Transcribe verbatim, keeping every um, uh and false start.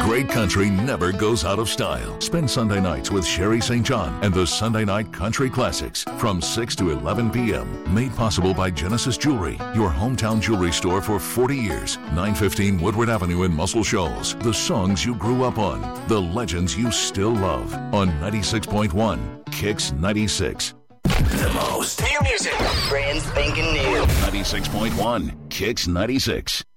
Great country never goes out of style. Spend Sunday nights with Sherry Saint John and the Sunday Night Country Classics from six to eleven p.m. Made possible by Genesis Jewelry, your hometown jewelry store for forty years. nine fifteen Woodward Avenue in Muscle Shoals. The songs you grew up on. The legends you still love. On ninety-six point one, Kicks ninety-six. The most new music. Brand spanking new. ninety-six point one, Kicks ninety-six.